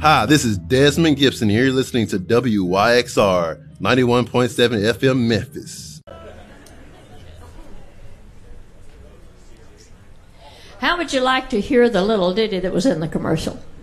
Hi, this is Desmond Gibson here. You're listening to WYXR 91.7 FM Memphis. How would you like to hear the little ditty that was in the commercial?